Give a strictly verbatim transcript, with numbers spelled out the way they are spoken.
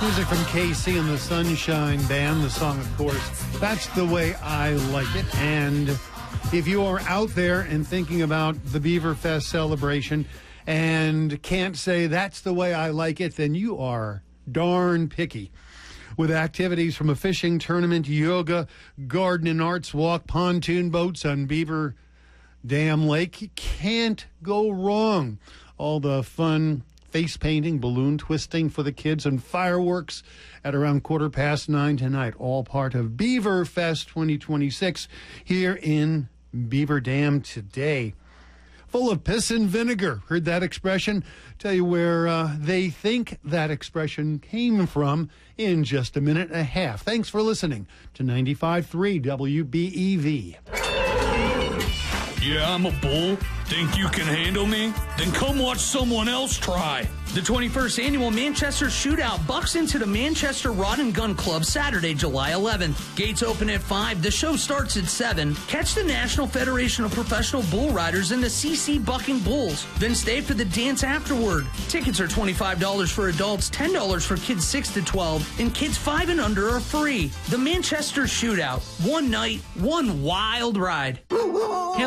Music from K C and the Sunshine Band. The song, of course, That's the Way I Like It. And if you are out there and thinking about the Beaver Fest celebration and can't say that's the way I like it, then you are darn picky. With activities from a fishing tournament, yoga, garden and arts walk, pontoon boats on Beaver Dam Lake, you can't go wrong. All the fun face painting, balloon twisting for the kids, and fireworks at around quarter past nine tonight. All part of Beaver Fest twenty twenty-six here in Beaver Dam today. Full of piss and vinegar. Heard that expression? Tell you where uh, they think that expression came from in just a minute and a half. Thanks for listening to ninety-five point three W B E V. Yeah, I'm a bull. Think you can handle me? Then come watch someone else try. The twenty-first Annual Manchester Shootout bucks into the Manchester Rod and Gun Club Saturday, July eleventh. Gates open at five. The show starts at seven. Catch the National Federation of Professional Bull Riders and the C C Bucking Bulls. Then stay for the dance afterward. Tickets are twenty-five dollars for adults, ten dollars for kids six to twelve, and kids five and under are free. The Manchester Shootout. One night, one wild ride.